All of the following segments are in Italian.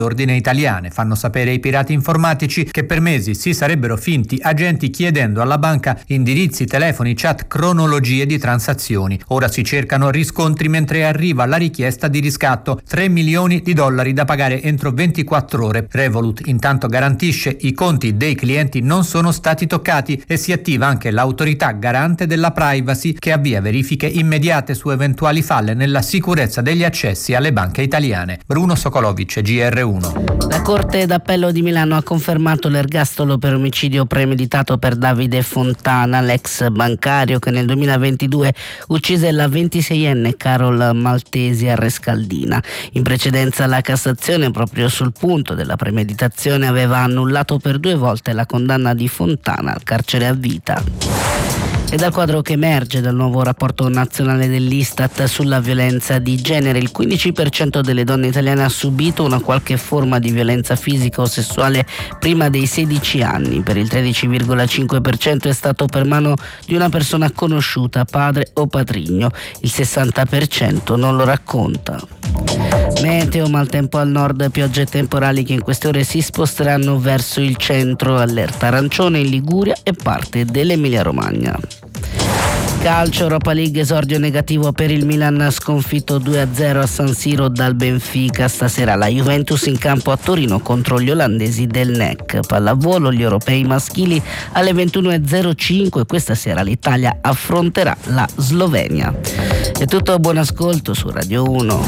Ordine italiane fanno sapere ai pirati informatici che per mesi si sarebbero finti agenti chiedendo alla banca indirizzi, telefoni, chat, cronologie di transazioni. Ora si cercano riscontri mentre arriva la richiesta di riscatto, $3 milioni da pagare entro 24 ore. Revolut intanto garantisce i conti dei clienti non sono stati toccati e si attiva anche l'autorità garante della privacy che avvia verifiche immediate su eventuali falle nella sicurezza degli accessi alle banche italiane. Bruno Sokolovic, GR1. La Corte d'Appello di Milano ha confermato l'ergastolo per omicidio premeditato per Davide Fontana, l'ex bancario che nel 2022 uccise la 26enne Carol Maltesi a Rescaldina. In precedenza la Cassazione, proprio sul punto della premeditazione, aveva annullato per 2 volte la condanna di Fontana al carcere a vita. E dal quadro che emerge dal nuovo rapporto nazionale dell'Istat sulla violenza di genere, il 15% delle donne italiane ha subito una qualche forma di violenza fisica o sessuale prima dei 16 anni. Per il 13,5% è stato per mano di una persona conosciuta, padre o patrigno. Il 60% non lo racconta. Meteo, maltempo al nord, piogge temporali che in queste ore si sposteranno verso il centro, allerta arancione in Liguria e parte dell'Emilia Romagna. Calcio, Europa League, esordio negativo per il Milan, sconfitto 2-0 a San Siro dal Benfica. Stasera la Juventus in campo a Torino contro gli olandesi del NEC. Pallavolo, gli europei maschili alle 21:05. Questa sera l'Italia affronterà la Slovenia. È tutto, buon ascolto su Radio 1.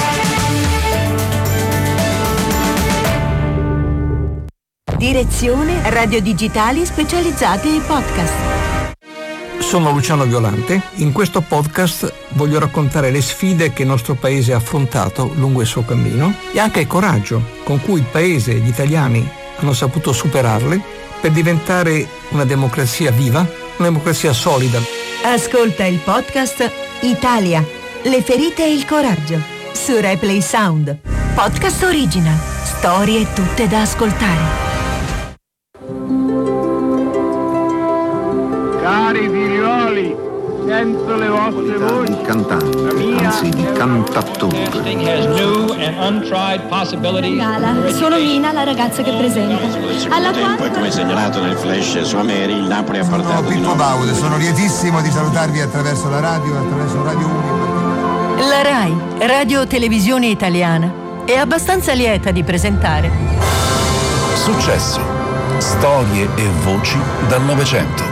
Direzione Radio Digitali specializzate in podcast. Sono Luciano Violante. In questo podcast voglio raccontare le sfide che il nostro paese ha affrontato lungo il suo cammino e anche il coraggio con cui il paese e gli italiani hanno saputo superarle per diventare una democrazia viva, una democrazia solida. Ascolta il podcast Italia, le ferite e il coraggio su Replay Sound. Podcast original, storie tutte da ascoltare. Cari figlioli, sento le vostre voci. Di cantante, anzi di cantattore. Sono Mina, la ragazza che presenta. Alla quale, come segnalato nel flash su Ameri, il Napoli ha portato. Sono Pippo Baude, sono lietissimo di salutarvi attraverso la radio, attraverso Radio 1. La RAI, Radio Televisione Italiana, è abbastanza lieta di presentare Successo, storie e voci dal Novecento.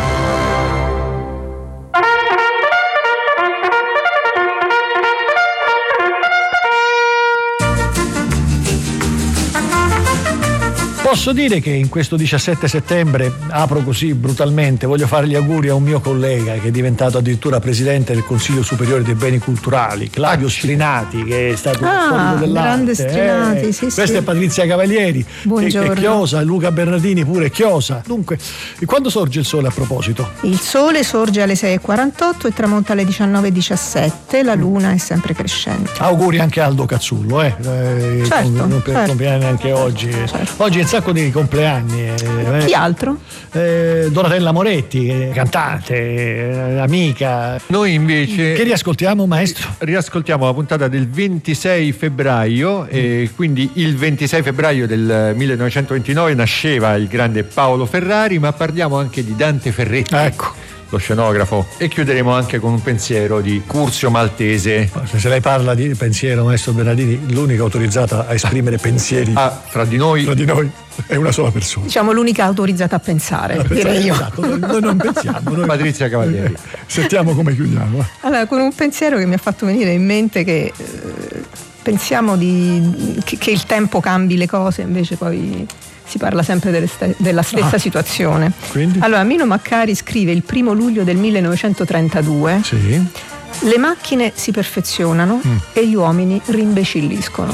Posso dire che in questo 17 settembre, apro così brutalmente, voglio fare gli auguri a un mio collega che è diventato addirittura presidente del Consiglio Superiore dei Beni Culturali, Claudio Strinati, che è stato un storico dell'arte. Grande Strinati, sì, questa sì. è Patrizia Cavalieri, buongiorno. Che è chiosa, Luca Bernardini pure è chiosa. Dunque, quando sorge il sole a proposito? Il sole sorge alle 6:48 e tramonta alle 19:17, la luna è sempre crescente. Auguri anche a Aldo Cazzullo, certo. Compleanni anche oggi. Certo. Oggi è un sacco di compleanni. Chi altro? Donatella Moretti, cantante, amica. Noi invece che riascoltiamo, maestro? Riascoltiamo la puntata del 26 febbraio e quindi il 26 febbraio del 1929 nasceva il grande Paolo Ferrari, ma parliamo anche di Dante Ferretti. Ecco. Lo scenografo, e chiuderemo anche con un pensiero di Curzio Maltese. Se lei parla di pensiero, maestro Bernardini, l'unica autorizzata a esprimere pensieri fra di noi è una sola persona. Diciamo l'unica autorizzata a pensare, direi io. Esatto, noi non pensiamo. Patrizia Cavalieri. Sentiamo come chiudiamo. Allora, con un pensiero che mi ha fatto venire in mente che pensiamo che il tempo cambi le cose, invece poi si parla sempre della stessa situazione. Quindi? Allora, Mino Maccari scrive il 1 luglio del 1932: sì. Le macchine si perfezionano e gli uomini rimbecilliscono.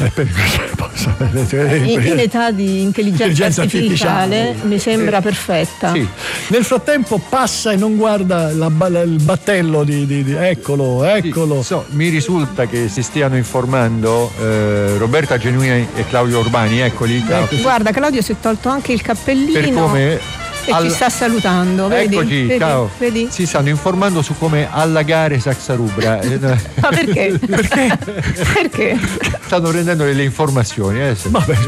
In età di intelligenza artificiale mi sembra perfetta. Sì. Nel frattempo passa e non guarda il battello di eccolo. Sì. Mi risulta che si stiano informando Roberta Genuini e Claudio Urbani, eccoli. Guarda, Claudio si è tolto anche il cappellino. Per come E ci sta salutando, vedi? Eccoci, vedi? ciao. Vedi? Si stanno informando su come allagare Saxarubra. Ma perché? Perché? Stanno prendendo delle informazioni. Vabbè,